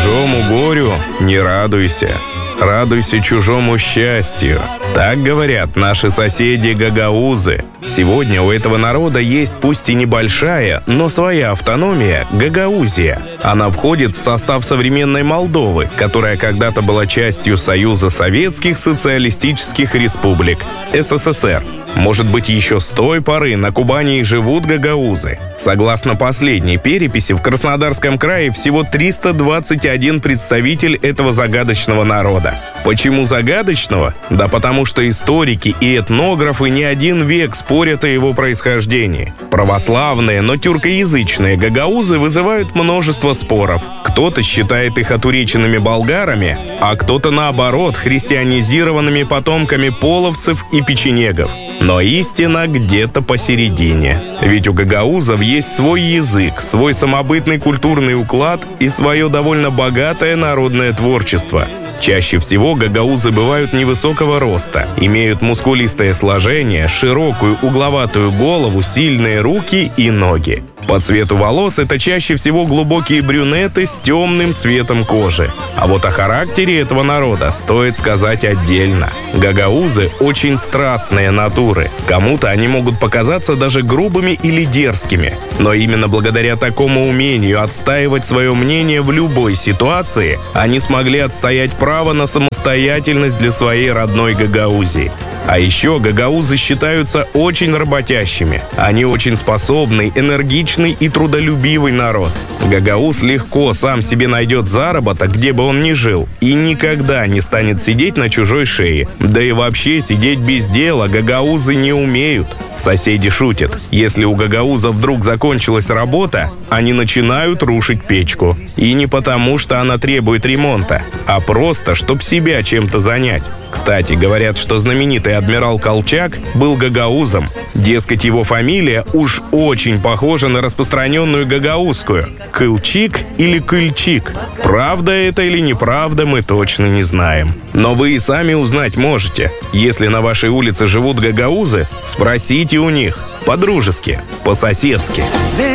Чужому горю не радуйся, радуйся чужому счастью. Так говорят наши соседи гагаузы. Сегодня у этого народа есть пусть и небольшая, но своя автономия – Гагаузия. Она входит в состав современной Молдовы, которая когда-то была частью Союза Советских Социалистических Республик – СССР. Может быть, еще с той поры на Кубани и живут гагаузы. Согласно последней переписи, в Краснодарском крае всего 321 представитель этого загадочного народа. Почему загадочного? Да потому что историки и этнографы не один век спорят о его происхождении. Православные, но тюркоязычные гагаузы вызывают множество споров. Кто-то считает их отуреченными болгарами, а кто-то, наоборот, христианизированными потомками половцев и печенегов. Но истина где-то посередине. Ведь у гагаузов есть свой язык, свой самобытный культурный уклад и свое довольно богатое народное творчество. Чаще всего гагаузы бывают невысокого роста, имеют мускулистое сложение, широкую угловатую голову, сильные руки и ноги. По цвету волос это чаще всего глубокие брюнеты с темным цветом кожи. А вот о характере этого народа стоит сказать отдельно. Гагаузы очень страстные натуры. Кому-то они могут показаться даже грубыми или дерзкими. Но именно благодаря такому умению отстаивать свое мнение в любой ситуации, они смогли отстоять право на самостоятельность для своей родной Гагаузии. А еще гагаузы считаются очень работящими. Они очень способный, энергичный и трудолюбивый народ. Гагауз легко сам себе найдет заработок, где бы он ни жил, и никогда не станет сидеть на чужой шее. Да и вообще сидеть без дела гагаузы не умеют. Соседи шутят. Если у гагаузов вдруг закончилась работа, они начинают рушить печку. И не потому, что она требует ремонта, а просто, чтоб себя чем-то занять. Кстати, говорят, что знаменитый адмирал Колчак был гагаузом. Дескать, его фамилия уж очень похожа на распространенную гагаузскую – Кылчик или Кыльчик. Правда это или неправда, мы точно не знаем. Но вы и сами узнать можете. Если на вашей улице живут гагаузы, спросите у них. По-дружески, по-соседски.